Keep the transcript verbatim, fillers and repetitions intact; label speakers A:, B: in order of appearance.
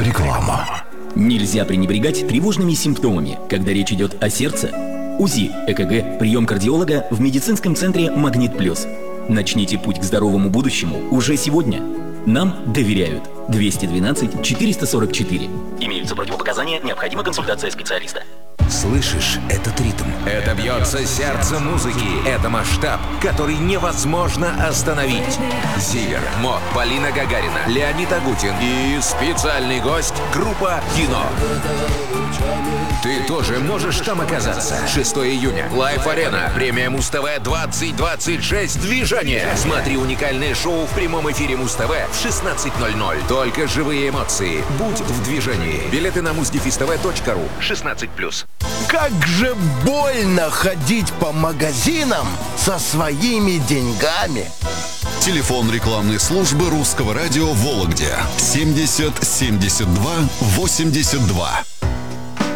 A: Реклама.
B: Нельзя пренебрегать тревожными симптомами, когда речь идет о сердце. УЗИ, ЭКГ, прием кардиолога в медицинском центре «Магнит Плюс». Начните путь к здоровому будущему уже сегодня. Нам доверяют. двести двенадцать четыреста сорок четыре. Имеются противопоказания, необходима консультация специалиста.
C: Слышишь этот ритм? Это бьется сердце музыки. Это масштаб, который невозможно остановить. Зиверт, Мот, Полина Гагарина, Леонид Агутин и специальный гость группа «Кино». Ты тоже можешь там оказаться. шестого июня. Лайф Арена. Премия Муз-ТВ двадцать двадцать шесть. Движение. Смотри уникальное шоу в прямом эфире Муз-ТВ в шестнадцать ноль ноль. Только живые эмоции. Будь в движении. Билеты на муздефиств точка ру. шестнадцать плюс.
D: Как же больно ходить по магазинам со своими деньгами.
A: Телефон рекламной службы Русского радио в Вологде семьдесят семьдесят два восемьдесят два.